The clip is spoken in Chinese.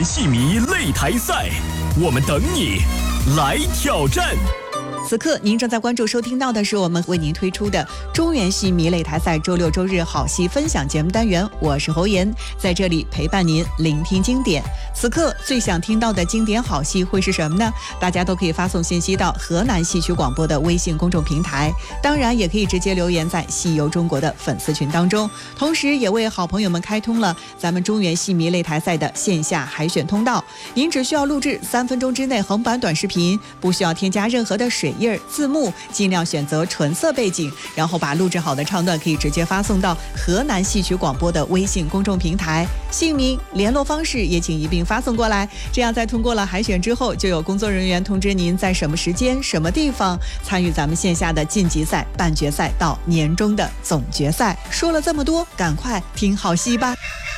戏迷擂台赛，我们等你来挑战。 此刻您正在关注收听到的是我们为您推出的中原戏迷擂台赛周六周日好戏分享节目单元，我是侯妍，在这里陪伴您聆听经典。此刻最想听到的经典好戏会是什么呢？大家都可以发送信息到河南戏曲广播的微信公众平台，当然也可以直接留言在戏游中国的粉丝群当中，同时也为好朋友们开通了咱们中原戏迷擂台赛的线下海选通道。您只需要录制3分钟之内横版短视频，不需要添加任何的水印字幕，尽量选择纯色背景，然后把录制好的唱段可以直接发送到河南戏曲广播的微信公众平台，姓名联络方式也请一并发送过来，这样在通过了海选之后，就有工作人员通知您在什么时间什么地方参与咱们线下的晋级赛、半决赛到年终的总决赛。说了这么多，赶快听好戏吧。